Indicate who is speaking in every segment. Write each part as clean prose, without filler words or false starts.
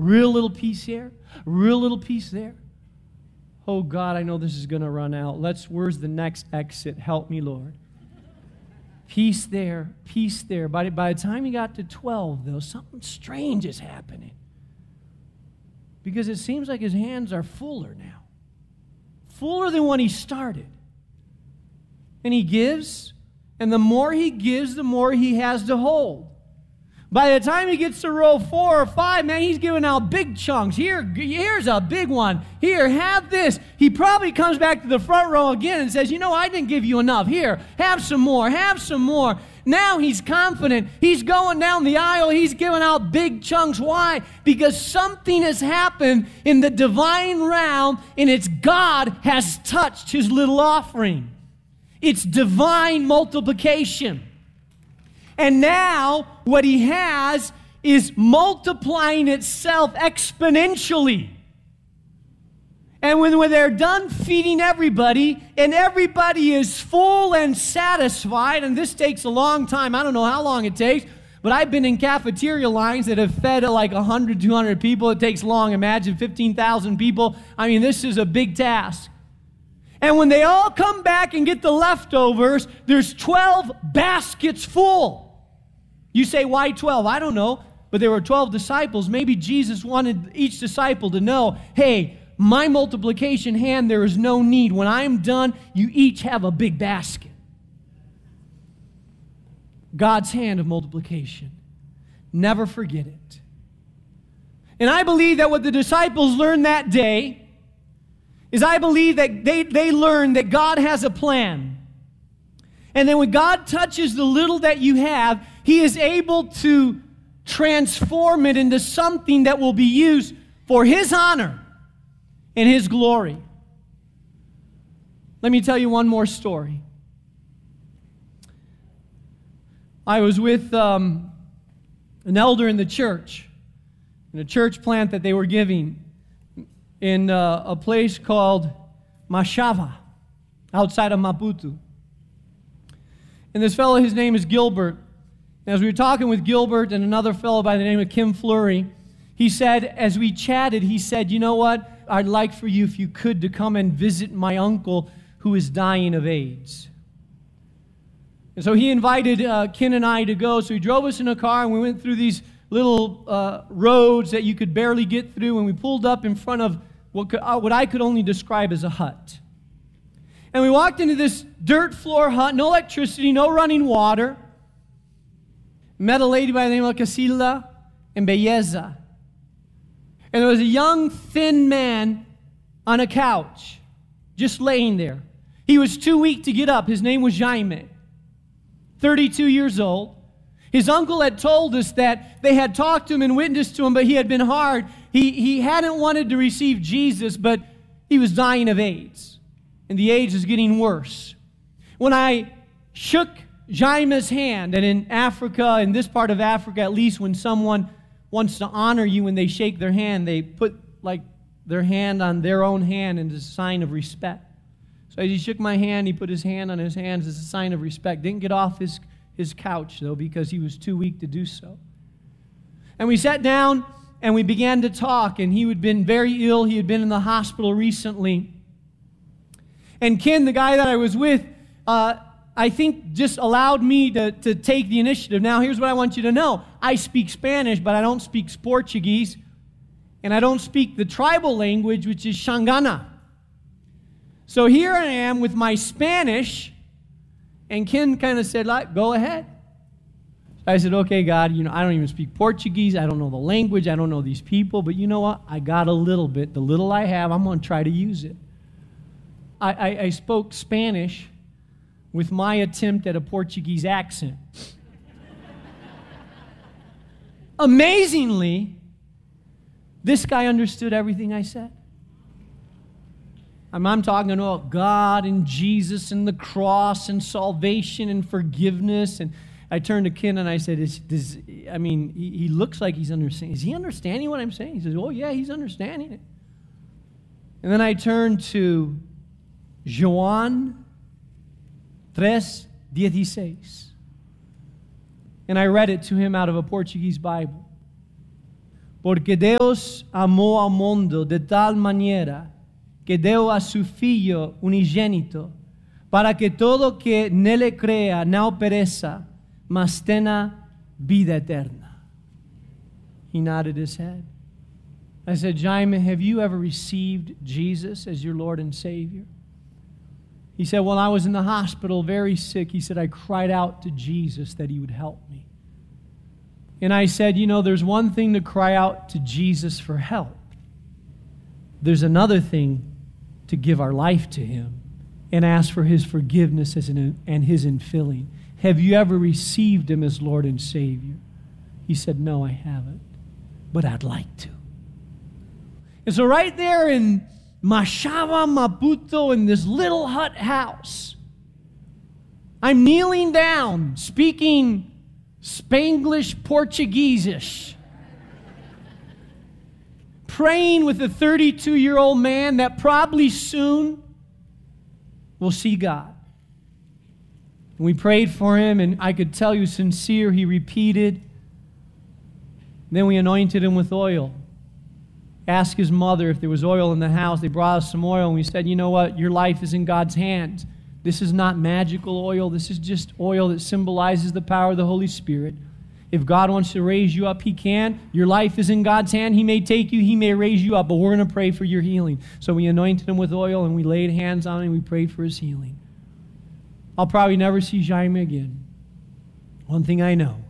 Speaker 1: real little piece here, real little piece there. Oh, God, I know this is going to run out. Where's the next exit? Help me, Lord. Piece there, piece there. By the time he got to 12, though, something strange is happening. Because it seems like his hands are fuller now. Fuller than when he started. And he gives, and the more he gives, the more he has to hold. By the time he gets to row 4 or 5, man, he's giving out big chunks. Here's a big one. Here, have this. He probably comes back to the front row again and says, you know, I didn't give you enough. Here, have some more, have some more. Now he's confident. He's going down the aisle. He's giving out big chunks. Why? Because something has happened in the divine realm, and it's God has touched his little offering. It's divine multiplication. And now what he has is multiplying itself exponentially. And when they're done feeding everybody, and everybody is full and satisfied, and this takes a long time, I don't know how long it takes, but I've been in cafeteria lines that have fed like 100, 200 people. It takes long. Imagine 15,000 people. I mean, this is a big task. And when they all come back and get the leftovers, there's 12 baskets full. You say, why 12? I don't know. But there were 12 disciples. Maybe Jesus wanted each disciple to know, hey, my multiplication hand, there is no need. When I'm done, you each have a big basket. God's hand of multiplication. Never forget it. And I believe that what the disciples learned that day is I believe that they learned that God has a plan. And then when God touches the little that you have, He is able to transform it into something that will be used for His honor and His glory. Let me tell you one more story. I was with an elder in the church, in a church plant that they were giving in a place called Mashava, outside of Maputo. And this fellow, his name is Gilbert. And as we were talking with Gilbert and another fellow by the name of Kim Fleury, he said, as we chatted, he said, you know what? I'd like for you, if you could, to come and visit my uncle who is dying of AIDS. And so he invited Ken and I to go. So he drove us in a car, and we went through these little roads that you could barely get through, and we pulled up in front of what I could only describe as a hut. And we walked into this dirt floor hut, no electricity, no running water. Met a lady by the name of Casilda and Belleza. And there was a young, thin man on a couch, just laying there. He was too weak to get up. His name was Jaime, 32 years old. His uncle had told us that they had talked to him and witnessed to him, but he had been hard. He hadn't wanted to receive Jesus, but he was dying of AIDS. And the AIDS is getting worse. When I shook Jaime's hand, and in Africa, in this part of Africa, at least when someone wants to honor you when they shake their hand, they put like their hand on their own hand as a sign of respect. So as he shook my hand, he put his hand on his hands as a sign of respect. Didn't get off his couch, though, because he was too weak to do so. And we sat down, and we began to talk, and he had been very ill. He had been in the hospital recently. And Ken, the guy that I was with, I think just allowed me to take the initiative. Now, here's what I want you to know. I speak Spanish, but I don't speak Portuguese, and I don't speak the tribal language, which is Xangana. So here I am with my Spanish, and Ken kind of said, go ahead. I said, okay, God, I don't even speak Portuguese. I don't know the language. I don't know these people, but you know what? I got a little bit. The little I have, I'm going to try to use it. I spoke Spanish with my attempt at a Portuguese accent. Amazingly, this guy understood everything I said. I'm talking about God and Jesus and the cross and salvation and forgiveness. And I turned to Ken and I said, he looks like he's understanding. Is he understanding what I'm saying? He says, oh, yeah, he's understanding it. And then I turned to Joan 3:16. And I read it to him out of a Portuguese Bible. Porque Deus amou ao mundo de tal maneira que deu a su Filho unigênito, para que todo que nele crea não pereça, mas tenha vida eterna. He nodded his head. I said, Jaime, have you ever received Jesus as your Lord and Savior? He said, when I was in the hospital very sick, he said, I cried out to Jesus that he would help me. And I said, you know, there's one thing to cry out to Jesus for help. There's another thing to give our life to him and ask for his forgiveness and his infilling. Have you ever received him as Lord and Savior? He said, no, I haven't, but I'd like to. And so right there in Mashava, Maputo, in this little hut house, I'm kneeling down, speaking Spanglish Portuguese-ish, praying with a 32-year-old man that probably soon will see God. And we prayed for him, and I could tell you sincere, he repeated. Then we anointed him with oil. Asked his mother if there was oil in the house. They brought us some oil, and we said, you know what? Your life is in God's hands. This is not magical oil. This is just oil that symbolizes the power of the Holy Spirit. If God wants to raise you up, he can. Your life is in God's hand. He may take you. He may raise you up, but we're going to pray for your healing. So we anointed him with oil, and we laid hands on him, and we prayed for his healing. I'll probably never see Jaime again. One thing I know,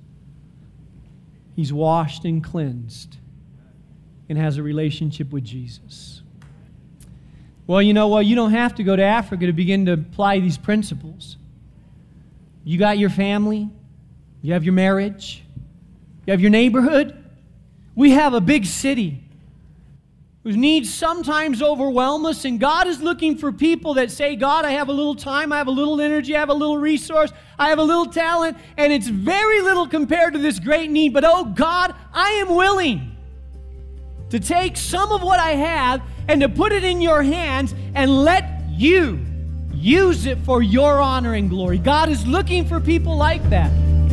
Speaker 1: he's washed and cleansed and has a relationship with Jesus. Well, you know what? You don't have to go to Africa to begin to apply these principles. You got your family. You have your marriage. You have your neighborhood. We have a big city whose needs sometimes overwhelm us, and God is looking for people that say, God, I have a little time, I have a little energy, I have a little resource, I have a little talent, and it's very little compared to this great need, but oh God, I am willing to take some of what I have and to put it in your hands and let you use it for your honor and glory. God is looking for people like that.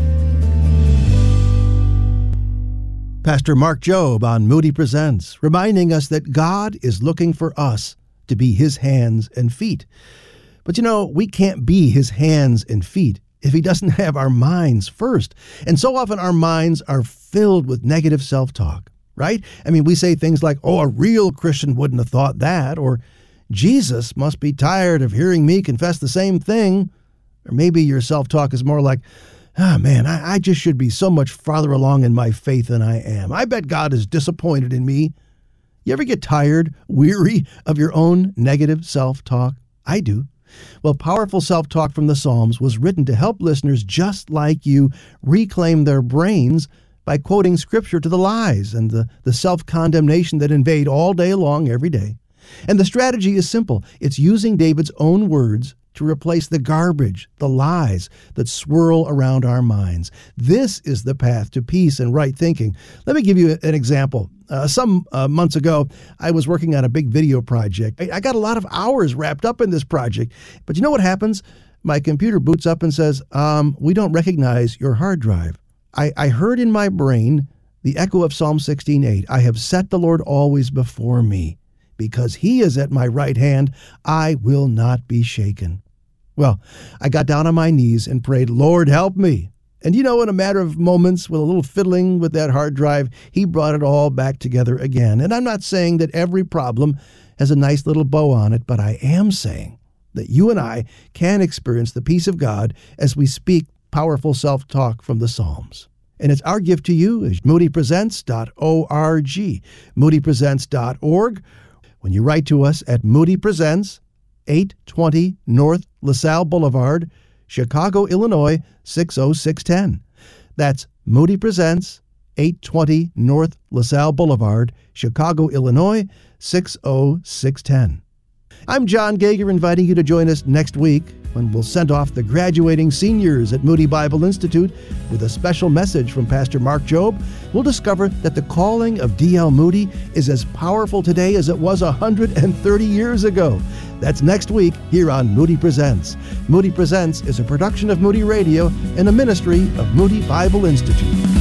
Speaker 2: Pastor Mark Jobe on Moody Presents, reminding us that God is looking for us to be his hands and feet. But you know, we can't be his hands and feet if he doesn't have our minds first. And so often our minds are filled with negative self-talk. Right? I mean, we say things like, oh, a real Christian wouldn't have thought that, or Jesus must be tired of hearing me confess the same thing. Or maybe your self-talk is more like, man, I just should be so much farther along in my faith than I am. I bet God is disappointed in me. You ever get tired, weary of your own negative self-talk? I do. Well, powerful self-talk from the Psalms was written to help listeners just like you reclaim their brains by quoting Scripture to the lies and the self-condemnation that invade all day long, every day. And the strategy is simple. It's using David's own words to replace the garbage, the lies that swirl around our minds. This is the path to peace and right thinking. Let me give you an example. Some months ago, I was working on a big video project. I got a lot of hours wrapped up in this project. But you know what happens? My computer boots up and says, we don't recognize your hard drive. I heard in my brain the echo of Psalm 16:8. I have set the Lord always before me. Because he is at my right hand, I will not be shaken. Well, I got down on my knees and prayed, Lord, help me. And you know, in a matter of moments, with a little fiddling with that hard drive, he brought it all back together again. And I'm not saying that every problem has a nice little bow on it, but I am saying that you and I can experience the peace of God as we speak powerful self-talk from the Psalms. And it's our gift to you is moodypresents.org, moodypresents.org. When you write to us at Moody Presents, 820 North LaSalle Boulevard, Chicago, Illinois, 60610. That's Moody Presents, 820 North LaSalle Boulevard, Chicago, Illinois, 60610. I'm John Gager, inviting you to join us next week when we'll send off the graduating seniors at Moody Bible Institute with a special message from Pastor Mark Jobe. We'll discover that the calling of D.L. Moody is as powerful today as it was 130 years ago. That's next week here on Moody Presents. Moody Presents is a production of Moody Radio and a ministry of Moody Bible Institute.